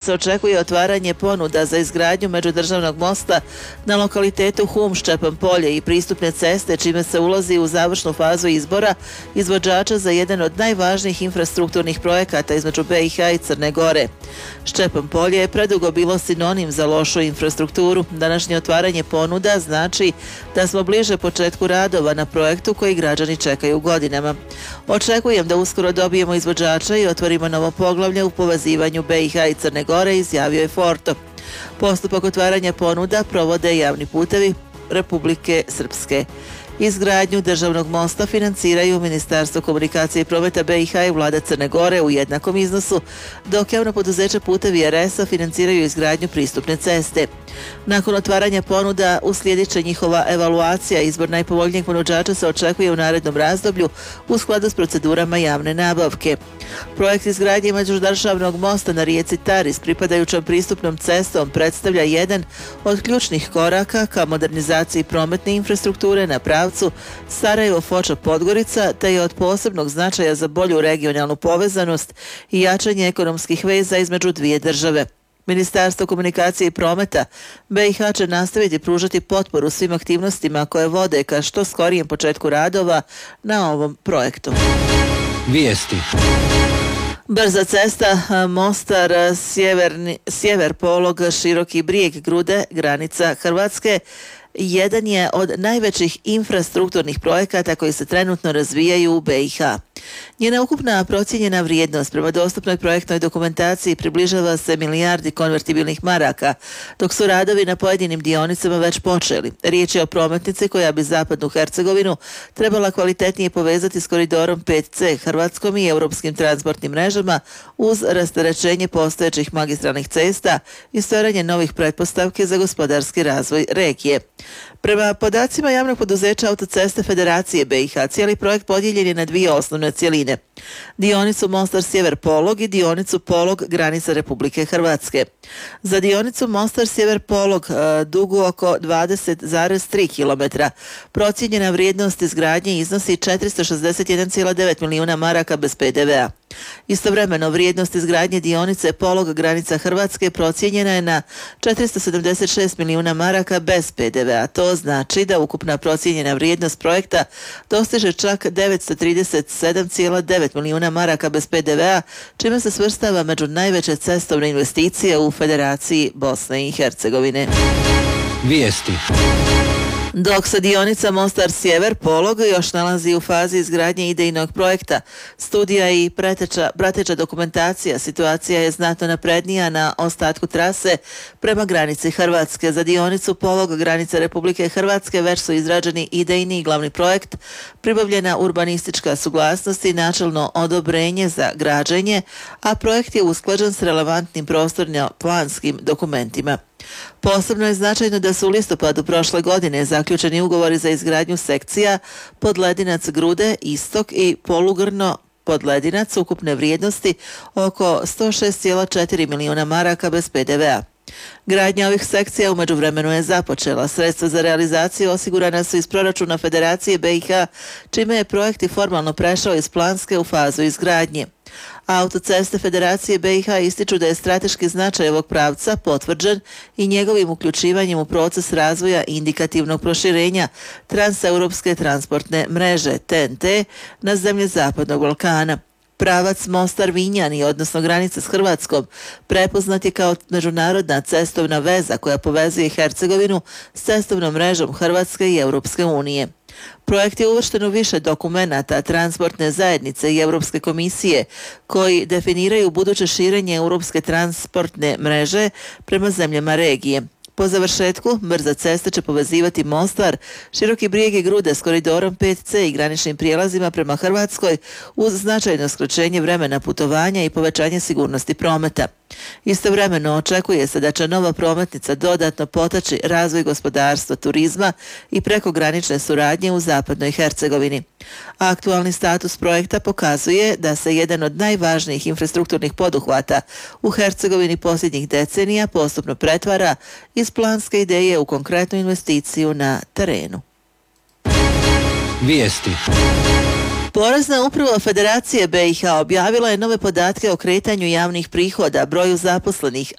se očekuje otvaranje ponuda za izgradnju međudržavnog mosta na lokalitetu Hum Ščepan polje i pristupne ceste, čime se ulazi u završnu fazu izbora izvođača za jedan od najvažnijih infrastrukturnih projekata između BiH i Crne Gore. Ščepan polje je predugo bilo sinonim za lošu infrastrukturu. Današnje otvaranje ponuda znači da smo bliže početku radova na projektu koji građani čekaju godinama. Očekujem da uskoro dobijemo izvođača i otvorimo novo poglavlje u povezivanju BiH i Crne Gore, izjavio je Forto. Postupak otvaranja ponuda provode javni putevi Republike Srpske. Izgradnju državnog mosta financiraju Ministarstvo komunikacije i prometa BiH i vlada Crne Gore u jednakom iznosu, dok javno poduzeće Putevi RS-a financiraju izgradnju pristupne ceste. Nakon otvaranja ponuda uslijedit će njihova evaluacija. Izbor najpovoljnijeg ponuđača se očekuje u narednom razdoblju u skladu s procedurama javne nabavke. Projekt izgradnje međudržavnog mosta na rijeci Tari s pripadajućom pristupnom cestom predstavlja jedan od ključnih koraka ka modernizaciji prometne infrastrukture na pravcu Sarajevo-Foča-Podgorica, te je od posebnog značaja za bolju regionalnu povezanost i jačanje ekonomskih veza između dvije države. Ministarstvo komunikacije i prometa BiH će nastaviti pružati potporu svim aktivnostima koje vode ka što skorijem početku radova na ovom projektu. Vijesti. Brza cesta Mostar sjever Polog Široki Brijeg Grude, granica Hrvatske, jedan je od najvećih infrastrukturnih projekata koji se trenutno razvijaju u BiH. Njena ukupna procijenjena vrijednost prema dostupnoj projektnoj dokumentaciji približava se milijardi konvertibilnih maraka, dok su radovi na pojedinim dionicama već počeli. Riječ je o prometnici koja bi zapadnu Hercegovinu trebala kvalitetnije povezati s koridorom 5C, hrvatskom i europskim transportnim mrežama uz rasterećenje postojećih magistralnih cesta i stvaranje novih pretpostavki za gospodarski razvoj regije. Prema podacima javnog poduzeća Autoceste Federacije BiH, cijeli projekt podijeljen je na dvije osnovne cjeline. Dionicu Mostar Sjever Polog i dionicu Polog granica Republike Hrvatske. Za dionicu Mostar Sjever Polog dugu oko 20,3 km. Procijenjena vrijednost izgradnje iznosi 461,9 milijuna maraka bez PDV-a. Istovremeno, vrijednost izgradnje dionice Polog granica Hrvatske procijenjena je na 476 milijuna maraka bez PDV-a. To znači da ukupna procijenjena vrijednost projekta dostiže čak 937,9 milijuna maraka bez PDV-a, čime se svrstava među najveće cestovne investicije u Federaciji Bosne i Hercegovine. Vijesti. Dok se dionica Mostar Sjever Polog još nalazi u fazi izgradnje idejnog projekta, studija i prateća dokumentacija, situacija je znatno naprednija na ostatku trase prema granici Hrvatske. Za dionicu Polog granica Republike Hrvatske već su izrađeni idejni i glavni projekt, pribavljena urbanistička suglasnost i načelno odobrenje za građenje, a projekt je usklađen s relevantnim prostorno-planskim dokumentima. Posebno je značajno da su u listopadu prošle godine zaključeni ugovori za izgradnju sekcija Podledinac Grude, Istok i Polugrno Podledinac ukupne vrijednosti oko 106,4 milijuna maraka bez PDV-a. Gradnja ovih sekcija u međuvremenu je započela. Sredstva za realizaciju osigurana su iz proračuna Federacije BiH, čime je projekt i formalno prešao iz planske u fazu izgradnje. Autoceste Federacije BiH ističu da je strateški značaj ovog pravca potvrđen i njegovim uključivanjem u proces razvoja indikativnog proširenja transeuropske transportne mreže TNT na zemlje Zapadnog Balkana. Pravac Mostar-Vinjani, odnosno granica s Hrvatskom, prepoznat je kao međunarodna cestovna veza koja povezuje Hercegovinu s cestovnom mrežom Hrvatske i Europske unije. Projekt je uvršten u više dokumenata transportne zajednice i Europske komisije koji definiraju buduće širenje europske transportne mreže prema zemljama regije. Po završetku, brza cesta će povezivati Mostar, Široki Brijeg i Grude s koridorom 5C i graničnim prijelazima prema Hrvatskoj uz značajno skraćenje vremena putovanja i povećanje sigurnosti prometa. Istovremeno očekuje se da će nova prometnica dodatno potaći razvoj gospodarstva, turizma i prekogranične suradnje u Zapadnoj Hercegovini. Aktualni status projekta pokazuje da se jedan od najvažnijih infrastrukturnih poduhvata u Hercegovini posljednjih decenija postupno pretvara iz planske ideje u konkretnu investiciju na terenu. Vijesti. Porezna uprava Federacije BiH objavila je nove podatke o kretanju javnih prihoda, broju zaposlenih,